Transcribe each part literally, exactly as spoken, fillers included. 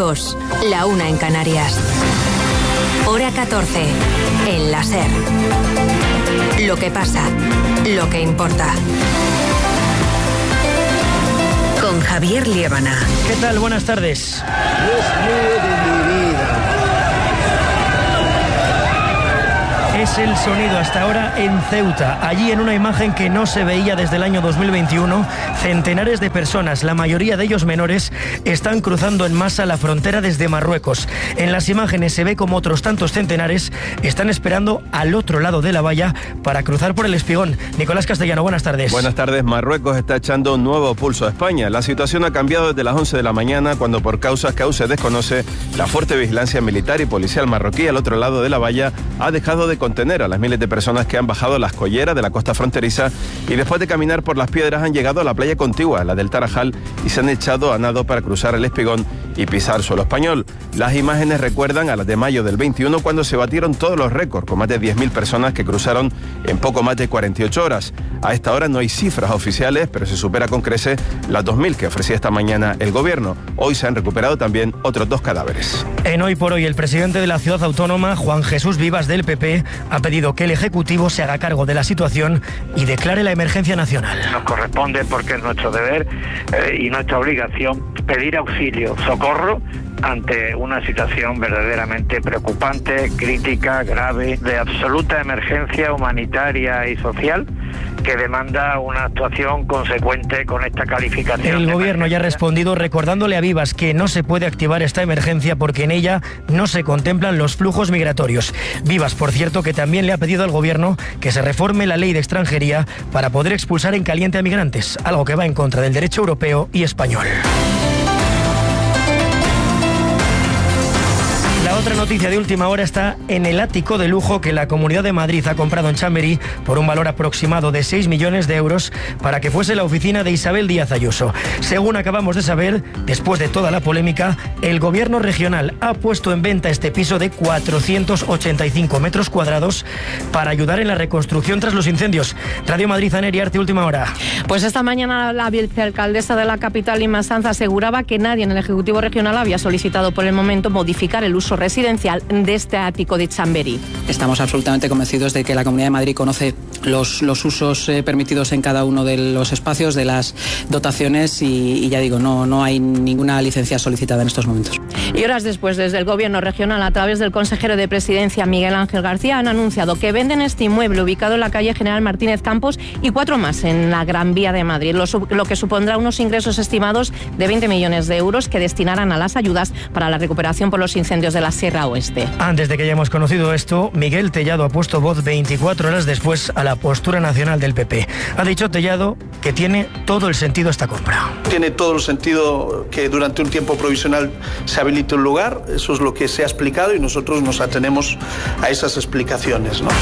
dos, la una en Canarias. Hora catorce, en la SER. Lo que pasa, lo que importa. Con Javier Liébana. ¿Qué tal? Buenas tardes. Dios mío de mi vida. Es el sonido hasta ahora en Ceuta. Allí, en una imagen que no se veía desde el año dos mil veintiuno, centenares de personas, la mayoría de ellos menores, están cruzando en masa la frontera desde Marruecos. En las imágenes se ve como otros tantos centenares están esperando al otro lado de la valla para cruzar por el Espigón. Nicolás Castellano, buenas tardes. Buenas tardes. Marruecos está echando un nuevo pulso a España. La situación ha cambiado desde las once de la mañana, cuando por causas que aún se desconoce, la fuerte vigilancia militar y policial marroquí al otro lado de la valla ha dejado de contener a las miles de personas que han bajado las colleras de la costa fronteriza y después de caminar por las piedras han llegado a la playa contigua, la del Tarajal, y se han echado a nado para cruzar el Espigón y pisar suelo español. Las imágenes recuerdan a las de mayo del veintiuno, cuando se batieron todos los récords, con más de diez mil personas que cruzaron en poco más de cuarenta y ocho horas. A esta hora no hay cifras oficiales, pero se supera con creces las dos mil que ofrecía esta mañana el gobierno. Hoy se han recuperado también otros dos cadáveres. En Hoy por Hoy, el presidente de la ciudad autónoma, Juan Jesús Vivas, del P P, ha pedido que el Ejecutivo se haga cargo de la situación y declare la emergencia nacional. Nos corresponde, porque es nuestro deber eh, y nuestra obligación, pedir auxilio, socorro ante una situación verdaderamente preocupante, crítica, grave, de absoluta emergencia humanitaria y social, que demanda una actuación consecuente con esta calificación. El gobierno ya ha respondido recordándole a Vivas que no se puede activar esta emergencia porque en ella no se contemplan los flujos migratorios. Vivas, por cierto, que también le ha pedido al gobierno que se reforme la ley de extranjería para poder expulsar en caliente a migrantes, algo que va en contra del derecho europeo y español. La otra noticia de última hora está en el ático de lujo que la Comunidad de Madrid ha comprado en Chamberí por un valor aproximado de seis millones de euros para que fuese la oficina de Isabel Díaz Ayuso. Según acabamos de saber, después de toda la polémica, el gobierno regional ha puesto en venta este piso de cuatrocientos ochenta y cinco metros cuadrados para ayudar en la reconstrucción tras los incendios. Radio Madrid, Aner Arte, última hora. Pues esta mañana la vicealcaldesa de la capital, Inma Sanz, aseguraba que nadie en el Ejecutivo Regional había solicitado por el momento modificar el uso residencial de este ático de Chamberí. Estamos absolutamente convencidos de que la Comunidad de Madrid conoce los, los usos eh, permitidos en cada uno de los espacios, de las dotaciones y, y ya digo, no, no hay ninguna licencia solicitada en estos momentos. Y horas después, desde el Gobierno regional, a través del consejero de Presidencia, Miguel Ángel García, han anunciado que venden este inmueble ubicado en la calle General Martínez Campos y cuatro más en la Gran Vía de Madrid, lo, lo que supondrá unos ingresos estimados de veinte millones de euros que destinarán a las ayudas para la recuperación por los incendios de la Sierra Oeste. Antes de que hayamos conocido esto, Miguel Tellado ha puesto voz veinticuatro horas después a la postura nacional del P P. Ha dicho Tellado que tiene todo el sentido esta compra. Tiene todo el sentido que durante un tiempo provisional se habilite un lugar, eso es lo que se ha explicado y nosotros nos atenemos a esas explicaciones, ¿no?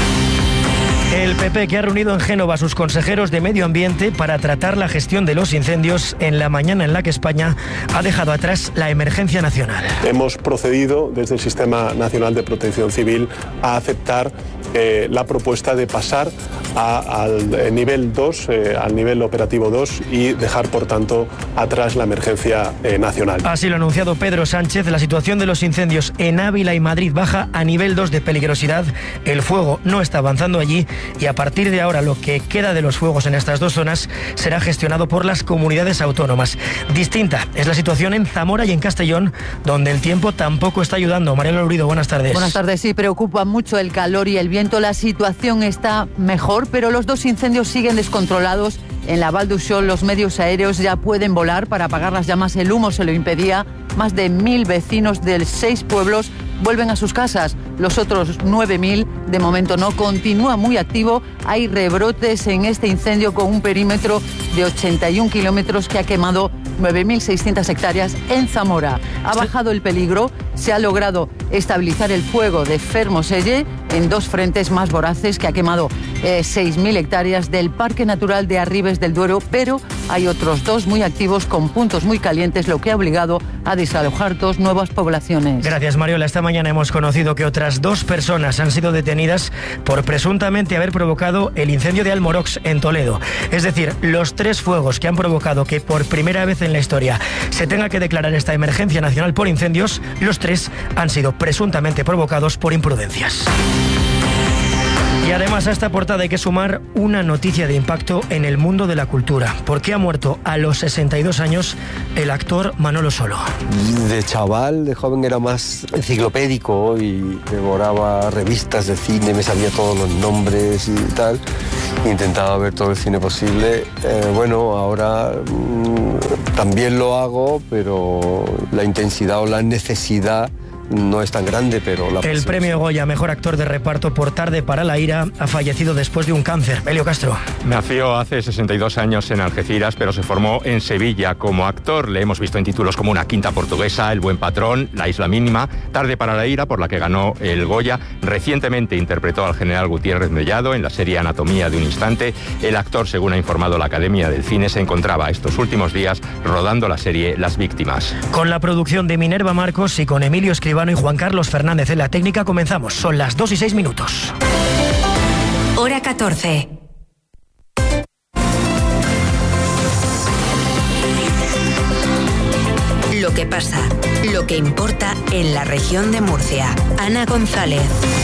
El P P, que ha reunido en Génova a sus consejeros de Medio Ambiente para tratar la gestión de los incendios en la mañana en la que España ha dejado atrás la emergencia nacional. Hemos procedido desde el Sistema Nacional de Protección Civil a aceptar eh, la propuesta de pasar a, al nivel dos, eh, al nivel operativo dos y dejar, por tanto, atrás la emergencia eh, nacional. Así lo ha anunciado Pedro Sánchez. La situación de los incendios en Ávila y Madrid baja a nivel dos de peligrosidad. El fuego no está avanzando allí y a partir de ahora lo que queda de los fuegos en estas dos zonas será gestionado por las comunidades autónomas. Distinta es la situación en Zamora y en Castellón, donde el tiempo tampoco está ayudando. Mariano Lurido, buenas tardes. Buenas tardes. Sí, preocupa mucho el calor y el viento. La situación está mejor, pero los dos incendios siguen descontrolados. En la Val d'Uixó los medios aéreos ya pueden volar para apagar las llamas. El humo se lo impedía. Más de mil vecinos de seis pueblos vuelven a sus casas. Los otros nueve mil de momento no. Continúa muy activo. Hay rebrotes en este incendio con un perímetro de ochenta y un kilómetros que ha quemado nueve mil seiscientas hectáreas en Zamora. Ha bajado el peligro se ha logrado estabilizar el fuego de Fermoselle en dos frentes más voraces que ha quemado eh, seis mil hectáreas del Parque Natural de Arribes del Duero, pero hay otros dos muy activos con puntos muy calientes, lo que ha obligado a desalojar dos nuevas poblaciones. Gracias, Mariola. Esta mañana hemos conocido que otras dos personas han sido detenidas por presuntamente haber provocado el incendio de Almorox en Toledo. Es decir, los tres fuegos que han provocado que por primera vez en la historia se tenga que declarar esta emergencia nacional por incendios, los tres han sido presuntamente provocados por imprudencias. Y además a esta portada hay que sumar una noticia de impacto en el mundo de la cultura, porque ha muerto a los sesenta y dos años el actor Manolo Solo. De chaval, de joven era más enciclopédico y devoraba revistas de cine, me sabía todos los nombres y tal. Intentaba ver todo el cine posible. Eh, bueno, ahora mmm, también lo hago, pero la intensidad o la necesidad no es tan grande, pero la El premio Goya Mejor Actor de Reparto por Tarde para la ira ha fallecido después de un cáncer. Elio Castro. Nació hace sesenta y dos años en Algeciras, pero se formó en Sevilla como actor. Le hemos visto en títulos como Una quinta portuguesa, El buen patrón, La isla mínima, Tarde para la ira, por la que ganó el Goya. Recientemente interpretó al general Gutiérrez Mellado en la serie Anatomía de un instante. El actor, según ha informado la Academia del Cine, se encontraba estos últimos días rodando la serie Las víctimas. Con la producción de Minerva Marcos y con Emilio Escribano y Juan Carlos Fernández en la técnica comenzamos. Son las dos y seis minutos. Hora catorce. Lo que pasa, lo que importa en la región de Murcia. Ana González.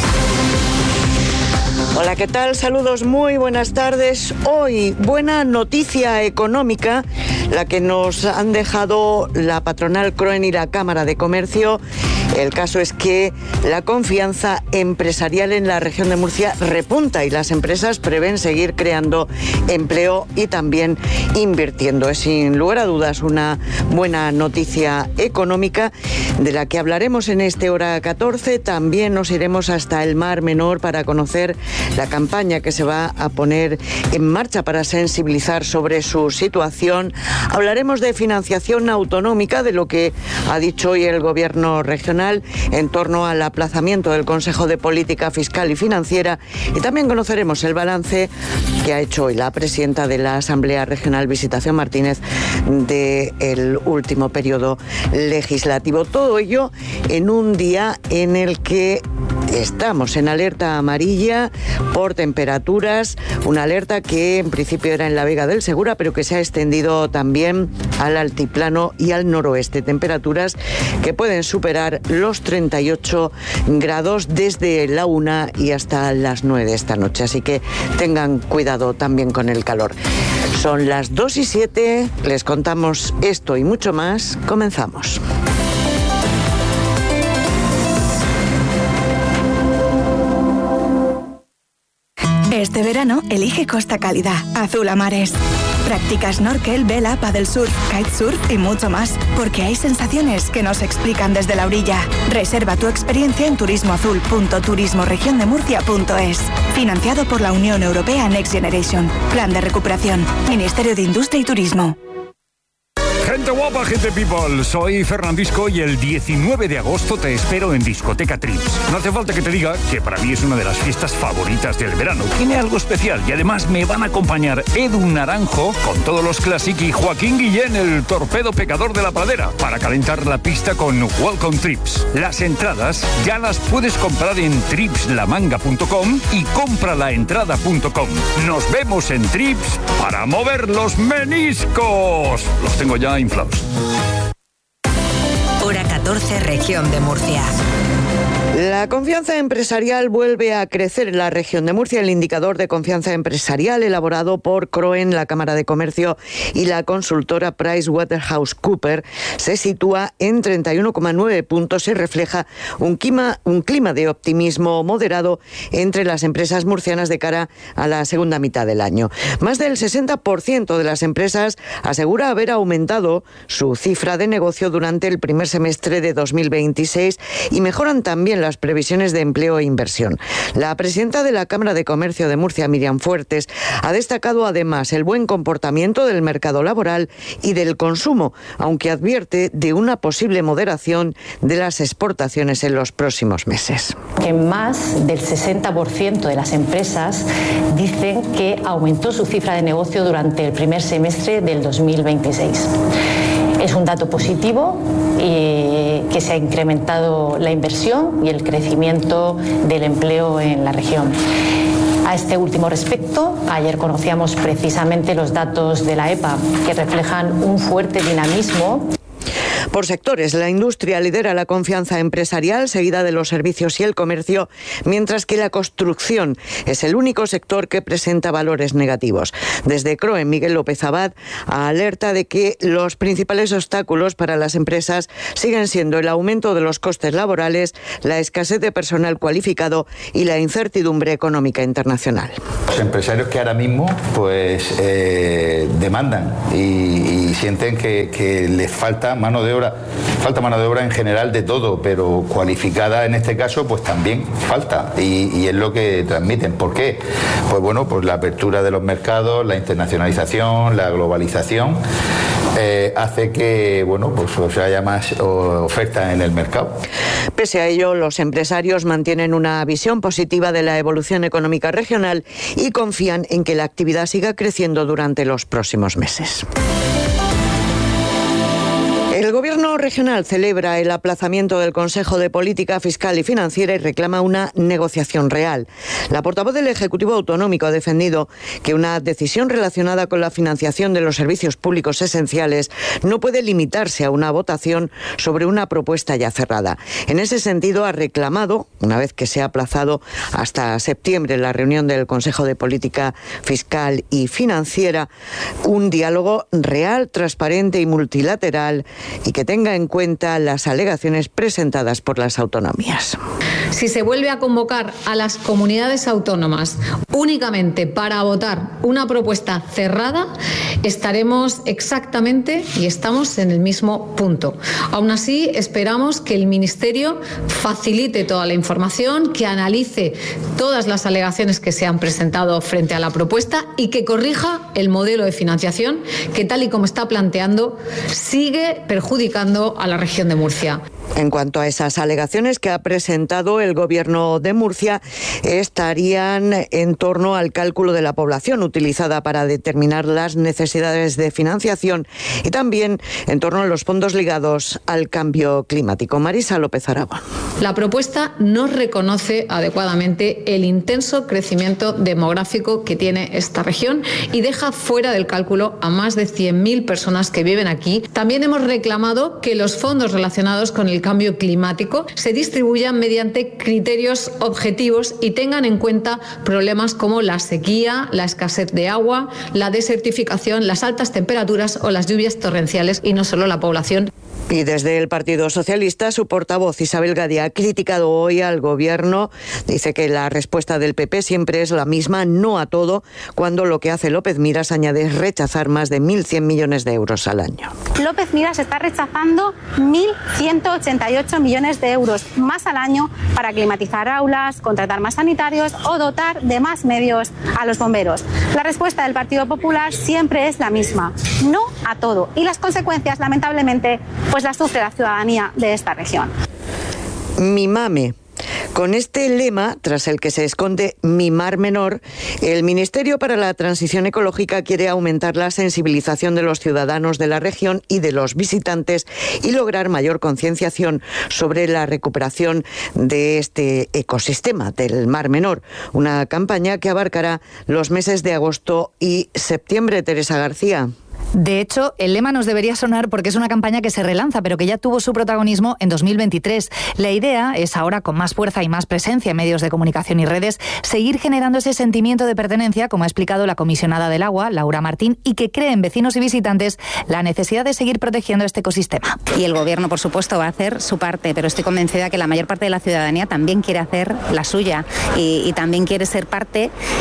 Hola, ¿qué tal? Saludos, muy buenas tardes. Hoy, buena noticia económica, la que nos han dejado la patronal Croen y la Cámara de Comercio. El caso es que la confianza empresarial en la región de Murcia repunta y las empresas prevén seguir creando empleo y también invirtiendo. Es sin lugar a dudas una buena noticia económica de la que hablaremos en este Hora catorce. También nos iremos hasta el Mar Menor para conocer la campaña que se va a poner en marcha para sensibilizar sobre su situación. Hablaremos de financiación autonómica, de lo que ha dicho hoy el Gobierno regional en torno al aplazamiento del Consejo de Política Fiscal y Financiera, y también conoceremos el balance que ha hecho hoy la presidenta de la Asamblea Regional, Visitación Martínez, del último periodo legislativo. Todo ello en un día en el que estamos en alerta amarilla por temperaturas, una alerta que en principio era en la Vega del Segura, pero que se ha extendido también al altiplano y al noroeste. Temperaturas que pueden superar los treinta y ocho grados desde la una y hasta las nueve de esta noche, así que tengan cuidado también con el calor. Son las dos y siete, les contamos esto y mucho más. Comenzamos. Este verano, elige Costa Cálida, azul a mares. Practica snorkel, vela, paddle surf, kitesurf y mucho más, porque hay sensaciones que no se explican desde la orilla. Reserva tu experiencia en turismo azul punto turismo región de murcia punto es. Financiado por la Unión Europea Next Generation. Plan de recuperación. Ministerio de Industria y Turismo. Gente guapa, gente people, soy Fernandisco y el diecinueve de agosto te espero en Discoteca Trips. No hace falta que te diga que para mí es una de las fiestas favoritas del verano. Tiene algo especial y además me van a acompañar Edu Naranjo con todos los Classic y Joaquín Guillén, el torpedo pecador de la pradera, para calentar la pista con Welcome Trips. Las entradas ya las puedes comprar en trips la manga punto com y compralaentrada punto com. Nos vemos en Trips para mover los meniscos. Los tengo ya inflados. Hora catorce, región de Murcia. La confianza empresarial vuelve a crecer en la región de Murcia. El indicador de confianza empresarial elaborado por Croen, la Cámara de Comercio y la consultora PricewaterhouseCoopers se sitúa en treinta y uno coma nueve puntos y refleja un clima, un clima de optimismo moderado entre las empresas murcianas de cara a la segunda mitad del año. Más del sesenta por ciento de las empresas asegura haber aumentado su cifra de negocio durante el primer semestre de dos mil veintiséis y mejoran también las las previsiones de empleo e inversión. La presidenta de la Cámara de Comercio de Murcia, Miriam Fuertes, ha destacado además el buen comportamiento del mercado laboral y del consumo, aunque advierte de una posible moderación de las exportaciones en los próximos meses. Que más del sesenta por ciento de las empresas dicen que aumentó su cifra de negocio durante el primer semestre del dos mil veintiséis. Es un dato positivo eh, que se ha incrementado la inversión y el crecimiento del empleo en la región. A este último respecto, ayer conocíamos precisamente los datos de la E P A que reflejan un fuerte dinamismo. Por sectores, la industria lidera la confianza empresarial, seguida de los servicios y el comercio, mientras que la construcción es el único sector que presenta valores negativos. Desde CROE, Miguel López Abad alerta de que los principales obstáculos para las empresas siguen siendo el aumento de los costes laborales, la escasez de personal cualificado y la incertidumbre económica internacional. Los empresarios que ahora mismo pues eh, demandan y, y sienten que, que les falta mano de obra. Falta mano de obra en general de todo, pero cualificada en este caso pues también falta y, y es lo que transmiten. ¿Por qué? Pues bueno, pues la apertura de los mercados, la internacionalización, la globalización eh, hace que bueno pues haya más oferta en el mercado. Pese a ello, los empresarios mantienen una visión positiva de la evolución económica regional y confían en que la actividad siga creciendo durante los próximos meses. El Gobierno regional celebra el aplazamiento del Consejo de Política Fiscal y Financiera y reclama una negociación real. La portavoz del Ejecutivo Autonómico ha defendido que una decisión relacionada con la financiación de los servicios públicos esenciales no puede limitarse a una votación sobre una propuesta ya cerrada. En ese sentido, ha reclamado, una vez que se ha aplazado hasta septiembre la reunión del Consejo de Política Fiscal y Financiera, un diálogo real, transparente y multilateral y que tenga en cuenta las alegaciones presentadas por las autonomías. Si se vuelve a convocar a las comunidades autónomas únicamente para votar una propuesta cerrada, estaremos exactamente y estamos en el mismo punto. Aún así, esperamos que el Ministerio facilite toda la información, que analice todas las alegaciones que se han presentado frente a la propuesta y que corrija el modelo de financiación que, tal y como está planteando, sigue perjudicando a la región de Murcia. En cuanto a esas alegaciones que ha presentado el Gobierno de Murcia, estarían en torno al cálculo de la población utilizada para determinar las necesidades de financiación y también en torno a los fondos ligados al cambio climático. Marisa López Aragón. La propuesta no reconoce adecuadamente el intenso crecimiento demográfico que tiene esta región y deja fuera del cálculo a más de cien mil personas que viven aquí. También hemos reclamado que los fondos relacionados con el cambio climático se distribuyan mediante criterios objetivos y tengan en cuenta problemas como la sequía, la escasez de agua, la desertificación, las altas temperaturas o las lluvias torrenciales y no solo la población. Y desde el Partido Socialista, su portavoz Isabel Gadea ha criticado hoy al Gobierno. Dice que la respuesta del P P siempre es la misma, no a todo, cuando lo que hace López Miras, añade, es rechazar más de mil cien millones de euros al año. López Miras está rechazando mil ciento ochenta y ocho millones de euros más al año para climatizar aulas, contratar más sanitarios o dotar de más medios a los bomberos. La respuesta del Partido Popular siempre es la misma, no a todo. Y las consecuencias, lamentablemente, pues las sufre la ciudadanía de esta región. Mi mame. Con este lema, tras el que se esconde Mi Mar Menor, el Ministerio para la Transición Ecológica quiere aumentar la sensibilización de los ciudadanos de la región y de los visitantes y lograr mayor concienciación sobre la recuperación de este ecosistema del Mar Menor. Una campaña que abarcará los meses de agosto y septiembre. Teresa García. De hecho, el lema nos debería sonar porque es una campaña que se relanza, pero que ya tuvo su protagonismo en dos mil veintitrés. La idea es ahora, con más fuerza y más presencia en medios de comunicación y redes, seguir generando ese sentimiento de pertenencia, como ha explicado la comisionada del agua, Laura Martín, y que cree en vecinos y visitantes la necesidad de seguir protegiendo este ecosistema. Y el Gobierno, por supuesto, va a hacer su parte, pero estoy convencida que la mayor parte de la ciudadanía también quiere hacer la suya y, y también quiere ser parte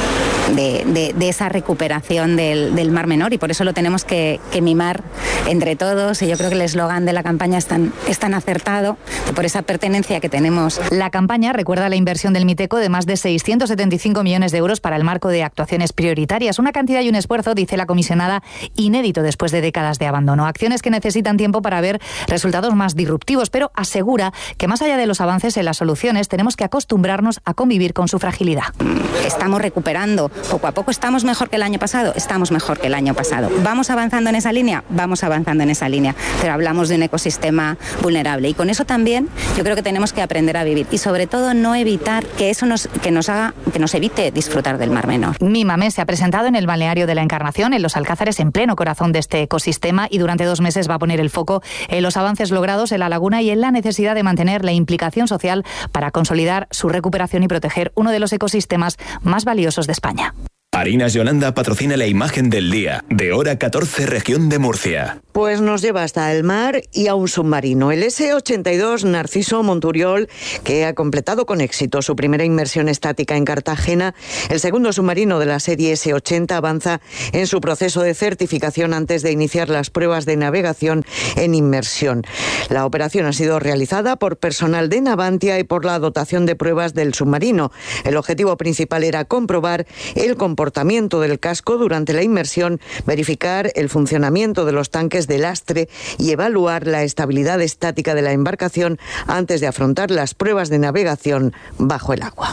de, de, de esa recuperación del, del Mar Menor, y por eso lo tenemos que, que mimar entre todos, y yo creo que el eslogan de la campaña es tan, es tan acertado, por esa pertenencia que tenemos. La campaña recuerda la inversión del Miteco de más de seiscientos setenta y cinco millones de euros para el marco de actuaciones prioritarias, una cantidad y un esfuerzo, dice la comisionada, inédito después de décadas de abandono. Acciones que necesitan tiempo para ver resultados más disruptivos, pero asegura que más allá de los avances en las soluciones, tenemos que acostumbrarnos a convivir con su fragilidad. Estamos recuperando, poco a poco estamos mejor que el año pasado, estamos mejor que el año pasado. ¿Vamos avanzando en esa línea? Vamos avanzando en esa línea, pero hablamos de un ecosistema vulnerable, y con eso también yo creo que tenemos que aprender a vivir, y sobre todo no evitar que eso nos, que nos haga, que nos evite disfrutar del Mar Menor. Mímame se ha presentado en el balneario de la Encarnación, en Los Alcázares, en pleno corazón de este ecosistema, y durante dos meses va a poner el foco en los avances logrados en la laguna y en la necesidad de mantener la implicación social para consolidar su recuperación y proteger uno de los ecosistemas más valiosos de España. Harinas Yolanda patrocina la imagen del día, de hora catorce, región de Murcia. Pues nos lleva hasta el mar y a un submarino, el ese ochenta y dos Narciso Monturiol, que ha completado con éxito su primera inmersión estática en Cartagena. El segundo submarino de la serie ese ochenta avanza en su proceso de certificación antes de iniciar las pruebas de navegación en inmersión. La operación ha sido realizada por personal de Navantia y por la dotación de pruebas del submarino. El objetivo principal era comprobar el comportamiento del casco durante la inmersión, verificar el funcionamiento de los tanques de lastre y evaluar la estabilidad estática de la embarcación antes de afrontar las pruebas de navegación bajo el agua.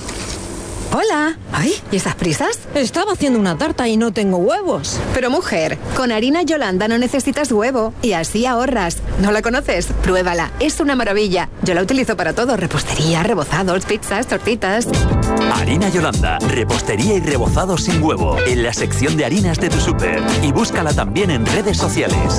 Hola. Ay, ¿y esas prisas? Estaba haciendo una tarta y no tengo huevos. Pero mujer, con harina Yolanda no necesitas huevo y así ahorras. ¿No la conoces? Pruébala, es una maravilla. Yo la utilizo para todo, repostería, rebozados, pizzas, tortitas. Harina Yolanda, repostería y rebozados sin huevo, en la sección de harinas de tu súper, y búscala también en redes sociales.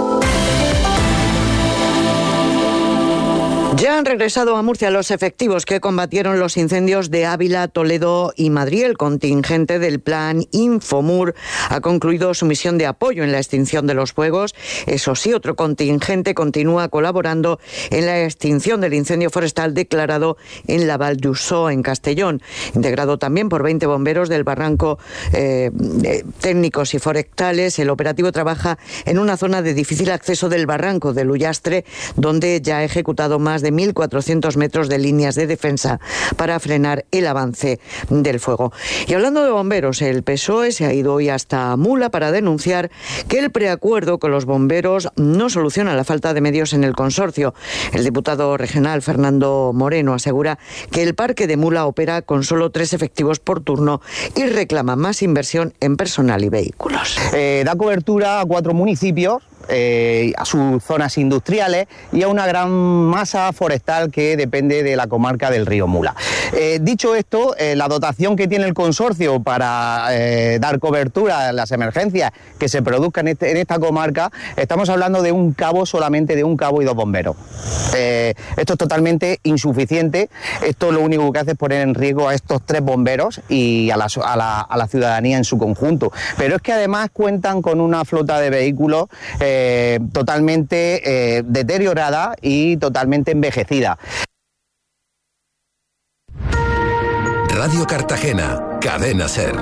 Ya han regresado a Murcia los efectivos que combatieron los incendios de Ávila, Toledo y Madrid. El contingente del plan Infomur ha concluido su misión de apoyo en la extinción de los fuegos. Eso sí, otro contingente continúa colaborando en la extinción del incendio forestal declarado en la Val d'Ussó, en Castellón, integrado también por veinte bomberos del Barranco, eh, eh, técnicos y forestales. El operativo trabaja en una zona de difícil acceso del Barranco del Ullastre, donde ya ha ejecutado más de mil cuatrocientos metros de líneas de defensa para frenar el avance del fuego. Y hablando de bomberos, el P S O E se ha ido hoy hasta Mula para denunciar que el preacuerdo con los bomberos no soluciona la falta de medios en el consorcio. El diputado regional Fernando Moreno asegura que el parque de Mula opera con solo tres efectivos por turno y reclama más inversión en personal y vehículos. Eh, da cobertura a cuatro municipios, Eh, a sus zonas industriales y a una gran masa forestal que depende de la comarca del río Mula. Eh, dicho esto, eh, la dotación que tiene el consorcio para eh, dar cobertura a las emergencias que se produzcan en, este, en esta comarca, estamos hablando de un cabo, solamente de un cabo y dos bomberos. Eh, esto es totalmente insuficiente. Esto lo único que hace es poner en riesgo a estos tres bomberos y a la, a la, a la ciudadanía en su conjunto. Pero es que además cuentan con una flota de vehículos eh, Eh, totalmente eh, deteriorada y totalmente envejecida. Radio Cartagena, Cadena SER.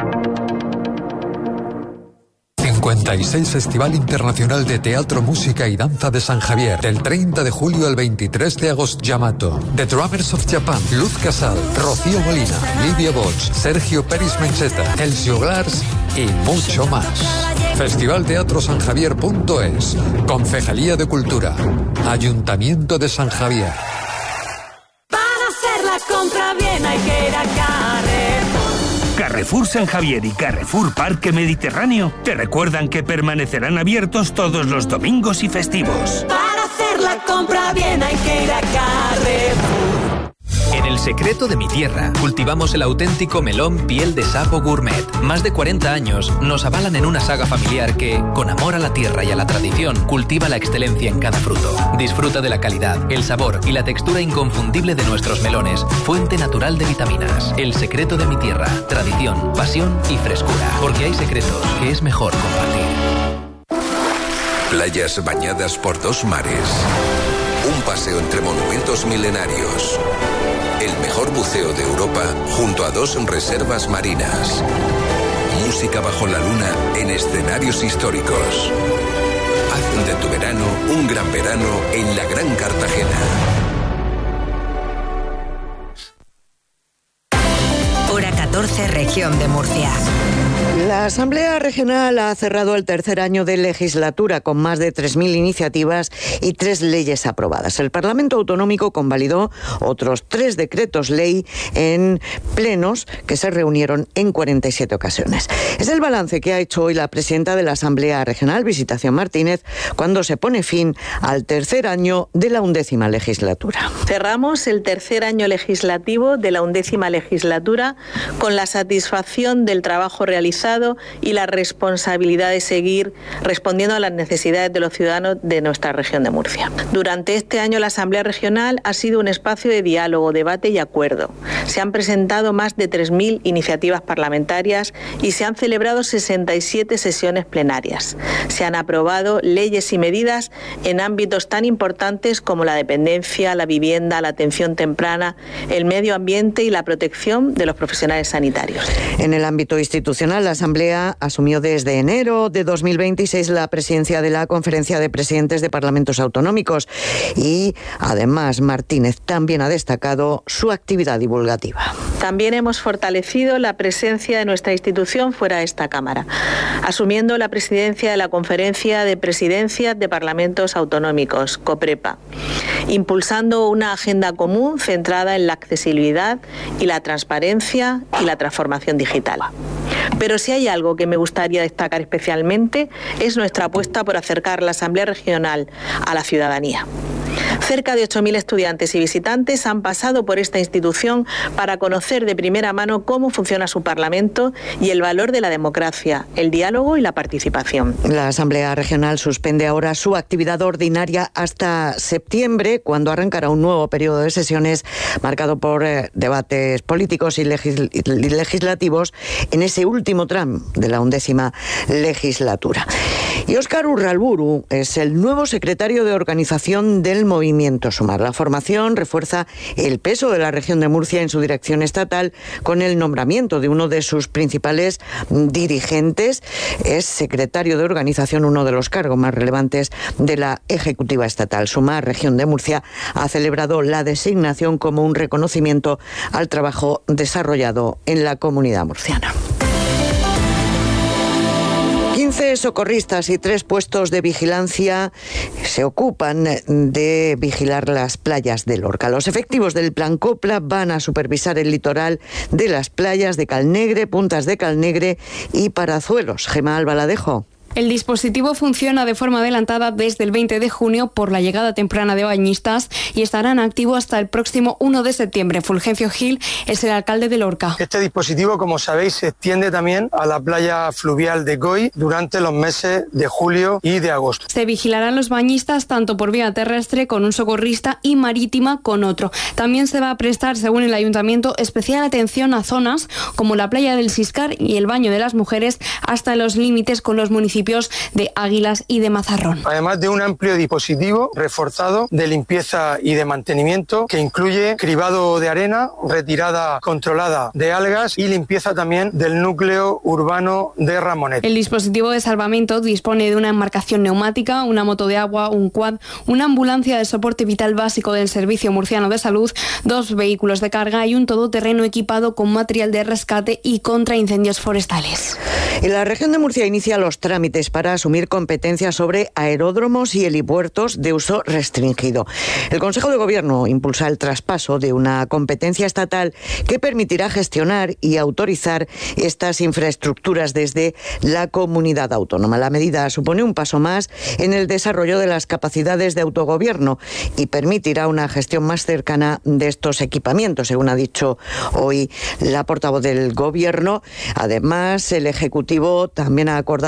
cincuenta y seis Festival Internacional de Teatro, Música y Danza de San Javier, del treinta de julio al veintitrés de agosto. Yamato, The Drummers of Japan, Luz Casal, Rocío Molina, Lidia Bosch, Sergio Peris Mencheta, Elcio Glars y mucho más. festival teatro san javier punto es, Concejalía de Cultura, Ayuntamiento de San Javier. Para hacer la compra bien hay que ir a Carrefour. Carrefour San Javier y Carrefour Parque Mediterráneo te recuerdan que permanecerán abiertos todos los domingos y festivos. Para hacer la compra bien hay que ir a Carrefour. En El Secreto de mi Tierra cultivamos el auténtico melón piel de sapo gourmet. Más de cuarenta años nos avalan en una saga familiar que, con amor a la tierra y a la tradición, cultiva la excelencia en cada fruto. Disfruta de la calidad, el sabor y la textura inconfundible de nuestros melones, fuente natural de vitaminas. El Secreto de mi Tierra, tradición, pasión y frescura. Porque hay secretos que es mejor compartir. Playas bañadas por dos mares. Un paseo entre monumentos milenarios. el mejor buceo de Europa junto a dos reservas marinas. Música bajo la luna en escenarios históricos. Haz de tu verano un gran verano en la Gran Cartagena. Hora catorce, región de Murcia. La Asamblea Regional ha cerrado el tercer año de legislatura con más de tres mil iniciativas y tres leyes aprobadas. El Parlamento Autonómico convalidó otros tres decretos ley en plenos que se reunieron en cuarenta y siete ocasiones. Es el balance que ha hecho hoy la presidenta de la Asamblea Regional, Visitación Martínez, cuando se pone fin al tercer año de la undécima legislatura. Cerramos el tercer año legislativo de la undécima legislatura con la satisfacción del trabajo realizado y la responsabilidad de seguir respondiendo a las necesidades de los ciudadanos de nuestra región de Murcia. Durante este año la Asamblea Regional ha sido un espacio de diálogo, debate y acuerdo. Se han presentado más de tres mil iniciativas parlamentarias y se han celebrado sesenta y siete sesiones plenarias. Se han aprobado leyes y medidas en ámbitos tan importantes como la dependencia, la vivienda, la atención temprana, el medio ambiente y la protección de los profesionales sanitarios. En el ámbito institucional, la Asamblea asumió desde enero de dos mil veintiséis la presidencia de la Conferencia de Presidentes de Parlamentos Autonómicos y, además, Martínez también ha destacado su actividad divulgativa. También hemos fortalecido la presencia de nuestra institución fuera de esta Cámara, asumiendo la presidencia de la Conferencia de Presidencias de Parlamentos Autonómicos, COPREPA, impulsando una agenda común centrada en la accesibilidad y la transparencia y la transformación digital. Pero si hay algo que me gustaría destacar especialmente es nuestra apuesta por acercar la Asamblea Regional a la ciudadanía. Cerca de ocho mil estudiantes y visitantes han pasado por esta institución para conocer de primera mano cómo funciona su Parlamento y el valor de la democracia, el diálogo y la participación. La Asamblea Regional suspende ahora su actividad ordinaria hasta septiembre, cuando arrancará un nuevo periodo de sesiones marcado por eh, debates políticos y legis- legislativos en ese último tramo de la undécima legislatura. Y Óscar Urralburu es el nuevo secretario de organización del Movimiento Sumar. La formación refuerza el peso de la región de Murcia en su dirección estatal con el nombramiento de uno de sus principales dirigentes. Es secretario de organización, uno de los cargos más relevantes de la ejecutiva estatal. Sumar, región de Murcia, ha celebrado la designación como un reconocimiento al trabajo desarrollado en la comunidad murciana. quince socorristas y tres puestos de vigilancia se ocupan de vigilar las playas de Lorca. Los efectivos del Plan Copla van a supervisar el litoral de las playas de Calnegre, Puntas de Calnegre y Parazuelos. Gemma Albaladejo. El dispositivo funciona de forma adelantada desde el veinte de junio por la llegada temprana de bañistas y estarán activos hasta el próximo uno de septiembre. Fulgencio Gil es el alcalde de Lorca. Este dispositivo, como sabéis, se extiende también a la playa fluvial de Goy durante los meses de julio y de agosto. Se vigilarán los bañistas tanto por vía terrestre con un socorrista y marítima con otro. También se va a prestar, según el ayuntamiento, especial atención a zonas como la playa del Siscar y el Baño de las Mujeres hasta los límites con los municipios de Águilas y de Mazarrón. Además de un amplio dispositivo reforzado de limpieza y de mantenimiento que incluye cribado de arena, retirada controlada de algas y limpieza también del núcleo urbano de Ramonet. El dispositivo de salvamento dispone de una embarcación neumática, una moto de agua, un quad, una ambulancia de soporte vital básico del Servicio Murciano de Salud, dos vehículos de carga y un todoterreno equipado con material de rescate y contra incendios forestales. Y la región de Murcia inicia los trámites para asumir competencias sobre aeródromos y helipuertos de uso restringido. El Consejo de Gobierno impulsa el traspaso de una competencia estatal que permitirá gestionar y autorizar estas infraestructuras desde la comunidad autónoma. La medida supone un paso más en el desarrollo de las capacidades de autogobierno y permitirá una gestión más cercana de estos equipamientos, según ha dicho hoy la portavoz del Gobierno. Además, el Ejecutivo también ha acordado destinar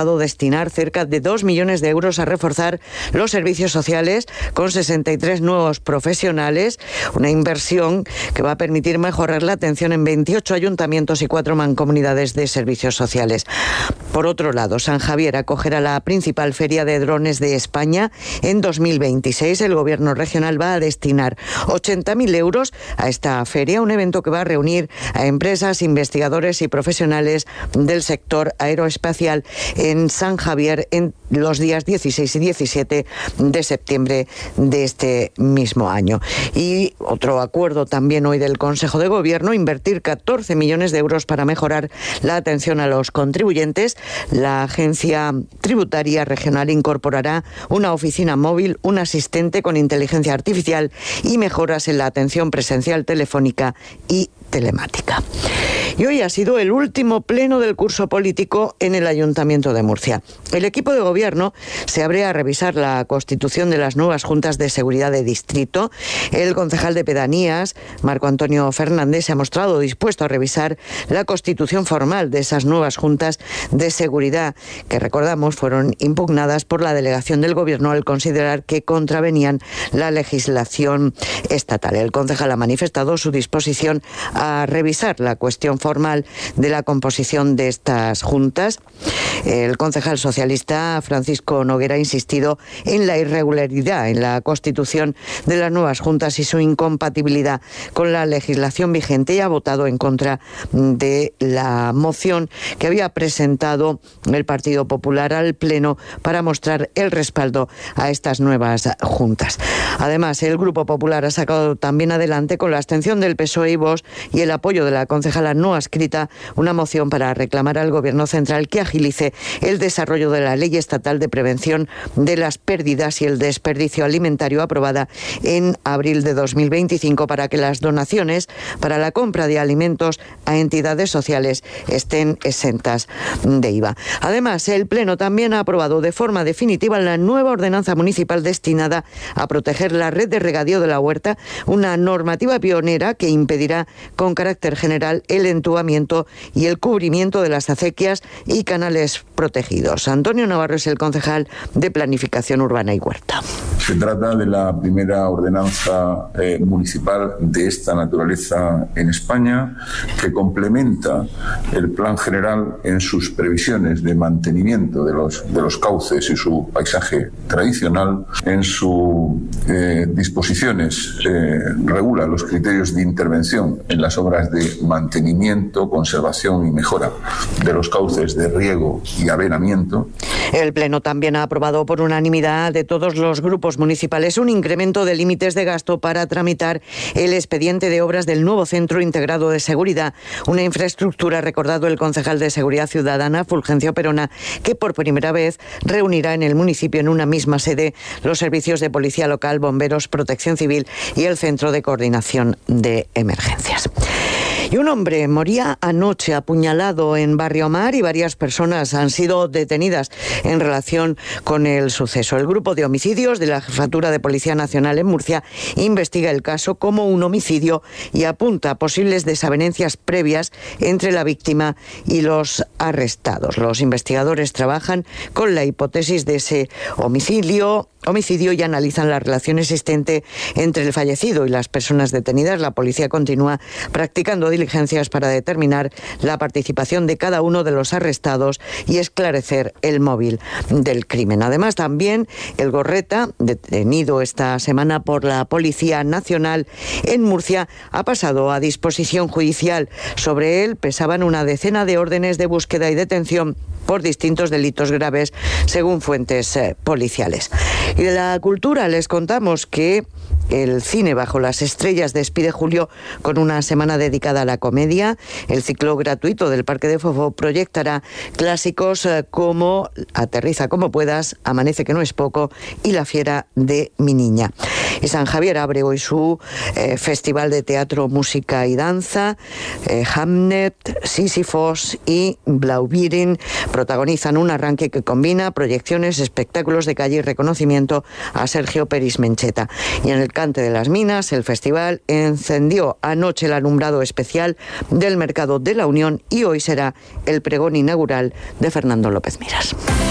destinar cerca de dos millones de euros a reforzar los servicios sociales con sesenta y tres nuevos profesionales, una inversión que va a permitir mejorar la atención en veintiocho ayuntamientos y cuatro mancomunidades de servicios sociales. Por otro lado, San Javier acogerá la principal feria de drones de España. En dos mil veintiséis el Gobierno regional va a destinar ochenta mil euros a esta feria, un evento que va a reunir a empresas, investigadores y profesionales del sector aeroespacial en San Javier en los días dieciséis y diecisiete de septiembre de este mismo año. Y otro acuerdo también hoy del Consejo de Gobierno, invertir catorce millones de euros para mejorar la atención a los contribuyentes. La Agencia Tributaria Regional incorporará una oficina móvil, un asistente con inteligencia artificial y mejoras en la atención presencial, telefónica y telemática. Y hoy ha sido el último pleno del curso político en el Ayuntamiento de Murcia. El equipo de gobierno se abre a revisar la constitución de las nuevas juntas de seguridad de distrito. El concejal de Pedanías, Marco Antonio Fernández, se ha mostrado dispuesto a revisar la constitución formal de esas nuevas juntas de seguridad, que recordamos fueron impugnadas por la delegación del gobierno al considerar que contravenían la legislación estatal. El concejal ha manifestado su disposición a revisar la cuestión formal de la composición de estas juntas. El concejal socialista Francisco Noguera ha insistido en la irregularidad en la constitución de las nuevas juntas y su incompatibilidad con la legislación vigente y ha votado en contra de la moción que había presentado el Partido Popular al Pleno para mostrar el respaldo a estas nuevas juntas. Además, el Grupo Popular ha sacado también adelante, con la abstención del P S O E y Vox y el apoyo de la concejala no adscrita, una moción para reclamar al Gobierno central que agilice el desarrollo de la Ley Estatal de Prevención de las Pérdidas y el Desperdicio Alimentario, aprobada en abril de dos mil veinticinco, para que las donaciones para la compra de alimentos a entidades sociales estén exentas de I V A. Además, el Pleno también ha aprobado de forma definitiva la nueva ordenanza municipal destinada a proteger la red de regadío de la Huerta, una normativa pionera que impedirá con carácter general el entubamiento y el cubrimiento de las acequias y canales protegidos. Antonio Navarro es el concejal de Planificación Urbana y Huerta. Se trata de la primera ordenanza eh, municipal de esta naturaleza en España, que complementa el plan general en sus previsiones de mantenimiento de los, de los cauces y su paisaje tradicional. En sus eh, disposiciones eh, regula los criterios de intervención en las obras de mantenimiento, conservación y mejora de los cauces de riego y avenamiento. El Pleno también ha aprobado por unanimidad de todos los grupos municipales un incremento de límites de gasto para tramitar el expediente de obras del nuevo Centro Integrado de Seguridad, una infraestructura, recordado el concejal de Seguridad Ciudadana, Fulgencio Perona, que por primera vez reunirá en el municipio en una misma sede los servicios de Policía Local, Bomberos, Protección Civil y el Centro de Coordinación de Emergencias. Y un hombre moría anoche apuñalado en Barrio Mar y varias personas han sido detenidas en relación con el suceso. El grupo de homicidios de la Jefatura de Policía Nacional en Murcia investiga el caso como un homicidio y apunta a posibles desavenencias previas entre la víctima y los arrestados. Los investigadores trabajan con la hipótesis de ese homicidio homicidio y analizan la relación existente entre el fallecido y las personas detenidas. La policía continúa practicando diligencias para determinar la participación de cada uno de los arrestados y esclarecer el móvil del crimen. Además, también el Gorreta, detenido esta semana por la Policía Nacional en Murcia, ha pasado a disposición judicial. Sobre él pesaban una decena de órdenes de búsqueda y detención por distintos delitos graves, según fuentes eh, policiales. Y de la cultura les contamos que el cine Bajo las Estrellas despide julio con una semana dedicada a la comedia. El ciclo gratuito del Parque de Fofó proyectará clásicos eh, como Aterriza como puedas, Amanece que no es poco y La fiera de mi niña. Y San Javier abre hoy su eh, festival de teatro, música y danza. Eh, Hamnet, Sísifos y Blaubeeren protagonizan un arranque que combina proyecciones, espectáculos de calle y reconocimiento a Sergio Peris Mencheta. Y en el Cante de las Minas, el festival encendió anoche el alumbrado especial del Mercado de la Unión y hoy será el pregón inaugural de Fernando López Miras.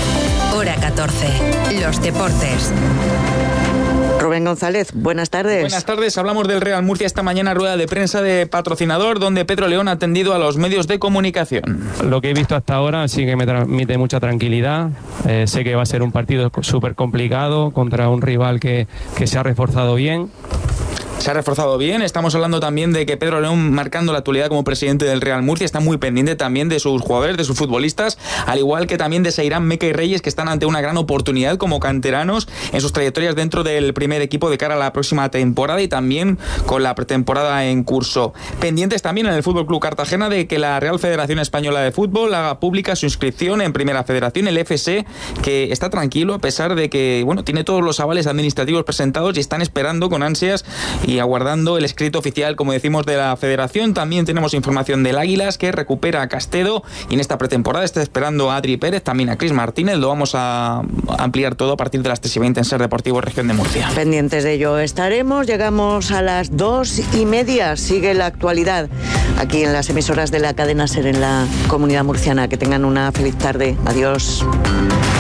Hora catorce. Los deportes. Rubén González, buenas tardes. Buenas tardes, hablamos del Real Murcia esta mañana, rueda de prensa de patrocinador, donde Pedro León ha atendido a los medios de comunicación. Lo que he visto hasta ahora sí que me transmite mucha tranquilidad. Eh, sé que va a ser un partido súper complicado contra un rival que, que se ha reforzado bien. Se ha reforzado bien. Estamos hablando también de que Pedro León, marcando la actualidad como presidente del Real Murcia, está muy pendiente también de sus jugadores, de sus futbolistas, al igual que también de Seirán, Meca y Reyes, que están ante una gran oportunidad como canteranos en sus trayectorias dentro del primer equipo de cara a la próxima temporada y también con la pretemporada en curso. Pendientes también en el Fútbol Club Cartagena de que la Real Federación Española de Fútbol haga pública su inscripción en Primera Federación, el F S, que está tranquilo a pesar de que, bueno, tiene todos los avales administrativos presentados y están esperando con ansias y aguardando el escrito oficial, como decimos, de la Federación. También tenemos información del Águilas, que recupera a Castedo y en esta pretemporada está esperando a Adri Pérez, también a Cris Martínez. Lo vamos a ampliar todo a partir de las tres y veinte en Ser Deportivo Región de Murcia. Pendientes de ello estaremos. Llegamos a las dos y media. Sigue la actualidad aquí en las emisoras de la cadena Ser en la Comunidad Murciana. Que tengan una feliz tarde. Adiós.